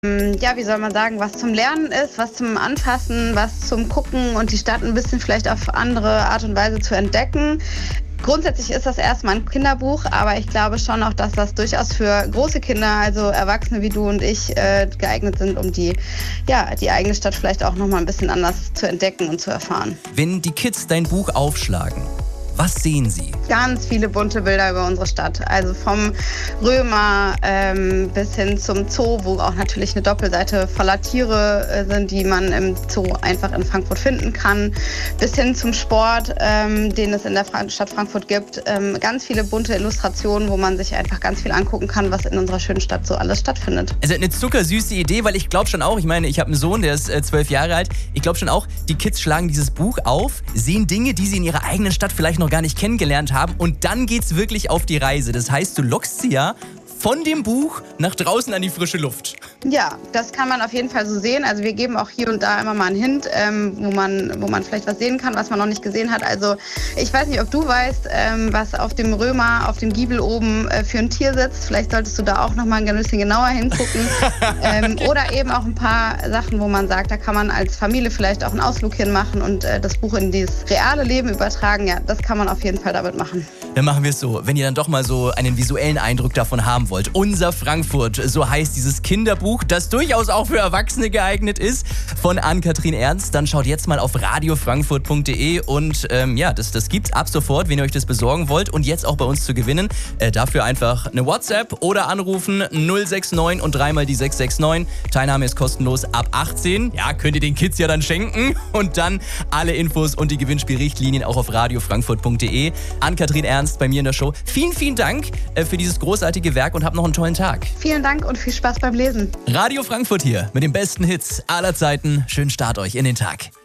Ja, wie soll man sagen, was zum Lernen ist, was zum Anfassen, was zum Gucken und die Stadt ein bisschen vielleicht auf andere Art und Weise zu entdecken. Grundsätzlich ist das erstmal ein Kinderbuch, aber ich glaube schon auch, dass das durchaus für große Kinder, also Erwachsene wie du und ich, geeignet sind, um die eigene Stadt vielleicht auch nochmal ein bisschen anders zu entdecken und zu erfahren. Wenn die Kids dein Buch aufschlagen, was sehen sie? Ganz viele bunte Bilder über unsere Stadt. Also vom Römer bis hin zum Zoo, wo auch natürlich eine Doppelseite voller Tiere sind, die man im Zoo einfach in Frankfurt finden kann, bis hin zum Sport, den es in der Stadt Frankfurt gibt. Ganz viele bunte Illustrationen, wo man sich einfach ganz viel angucken kann, was in unserer schönen Stadt so alles stattfindet. Also eine zuckersüße Idee, weil ich glaube schon auch, ich meine, ich habe einen Sohn, der ist 12 Jahre alt. Ich glaube schon auch, die Kids schlagen dieses Buch auf, sehen Dinge, die sie in ihrer eigenen Stadt vielleicht noch gar nicht kennengelernt haben und dann geht's wirklich auf die Reise. Das heißt, du lockst sie ja von dem Buch nach draußen an die frische Luft. Ja, das kann man auf jeden Fall so sehen. Also wir geben auch hier und da immer mal einen Hint, wo man vielleicht was sehen kann, was man noch nicht gesehen hat. Also ich weiß nicht, ob du weißt, was auf dem Römer, auf dem Giebel oben für ein Tier sitzt. Vielleicht solltest du da auch noch mal ein bisschen genauer hingucken. Oder eben auch ein paar Sachen, wo man sagt, da kann man als Familie vielleicht auch einen Ausflug hinmachen und das Buch in dieses reale Leben übertragen. Ja, das kann man auf jeden Fall damit machen. Dann machen wir es so, wenn ihr dann doch mal so einen visuellen Eindruck davon haben wollt. Unser Frankfurt, so heißt dieses Kinderbuch, das durchaus auch für Erwachsene geeignet ist, von Ann-Kathrin Ernst. Dann schaut jetzt mal auf radiofrankfurt.de und das gibt's ab sofort, wenn ihr euch das besorgen wollt und jetzt auch bei uns zu gewinnen. Dafür einfach eine WhatsApp oder anrufen 069 und dreimal die 669. Teilnahme ist kostenlos ab 18. Ja, könnt ihr den Kids ja dann schenken und dann alle Infos und die Gewinnspielrichtlinien auch auf radiofrankfurt.de. Ann-Kathrin Ernst bei mir in der Show. Vielen, vielen Dank für dieses großartige Werk und habt noch einen tollen Tag. Vielen Dank und viel Spaß beim Lesen. Radio Frankfurt hier mit den besten Hits aller Zeiten. Schönen Start euch in den Tag.